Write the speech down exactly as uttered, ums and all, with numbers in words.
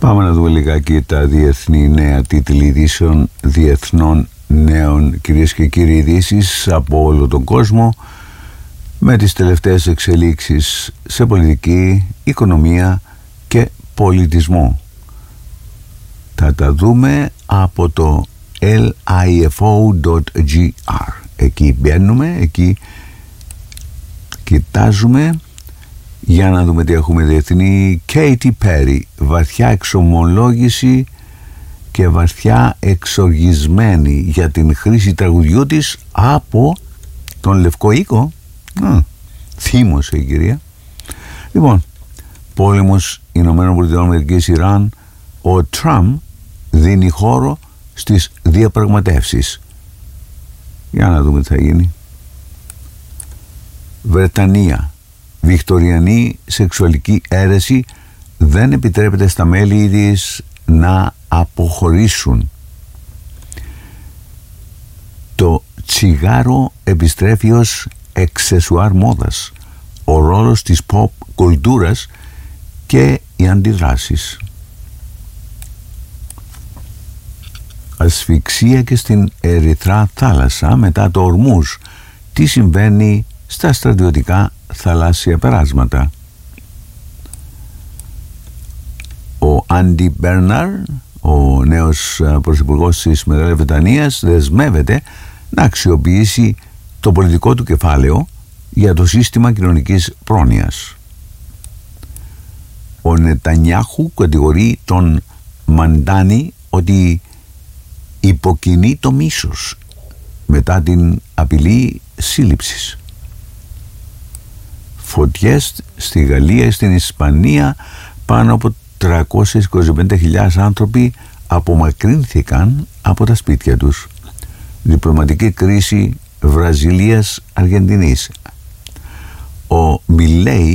Πάμε να δούμε λιγάκι τα διεθνή νέα, τίτλοι ειδήσεων διεθνών νέων, κυρίες και κύριοι, ειδήσεις από όλο τον κόσμο με τις τελευταίες εξελίξεις σε πολιτική, οικονομία και πολιτισμό. Θα τα δούμε από το λάιεφο τελεία τζι άρ. Εκεί μπαίνουμε, εκεί κοιτάζουμε για να δούμε τι έχουμε διεθνή. Katy Perry, βαθιά εξομολόγηση και βαθιά εξοργισμένη για την χρήση τραγουδιού της από τον Λευκό Οίκο. Α, θύμωσε η κυρία. Λοιπόν, πόλεμος Ηνωμένων Πολιτειών Αμερικής Ιράν. Ο Τραμπ δίνει χώρο στις διαπραγματεύσεις. Για να δούμε τι θα γίνει. Βρετανία. Βικτοριανή σεξουαλική αίρεση δεν επιτρέπεται στα μέλη της να αποχωρήσουν. Το τσιγάρο επιστρέφει ως εξεσουάρ μόδας. Ο ρόλος της pop κουλτούρας και οι αντιδράσεις. Ασφυξία και στην Ερυθρά θάλασσα μετά το Ορμούζ. Τι συμβαίνει στα στρατιωτικά θαλάσσια περάσματα. Ο Άντι Μπέρναρ, ο νέος πρωθυπουργός της Μεγάλης Βρετανίας, δεσμεύεται να αξιοποιήσει το πολιτικό του κεφάλαιο για το σύστημα κοινωνικής πρόνοιας. Ο Νετανιάχου κατηγορεί τον Μαντάνι ότι υποκινεί το μίσος μετά την απειλή σύλληψης. Φωτιές στη Γαλλία και στην Ισπανία. Πάνω από τριακόσιες είκοσι πέντε χιλιάδες άνθρωποι απομακρύνθηκαν από τα σπίτια τους. Διπλωματική κρίση Βραζιλίας-Αργεντινής. Ο Μιλέι